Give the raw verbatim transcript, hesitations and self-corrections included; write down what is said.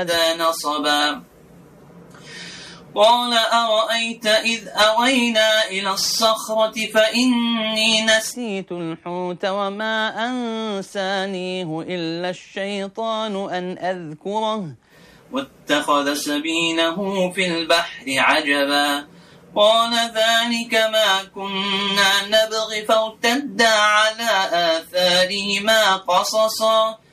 نصبا قال أرأيت إذ أوينا إلى الصخرة فإني نسيت الحوت وما أنسانيه إلا الشيطان أن أذكره واتخذ سبيله في البحر عجبا قال ذلك ما كنا نبغي فارتدا على آثارهما قصصا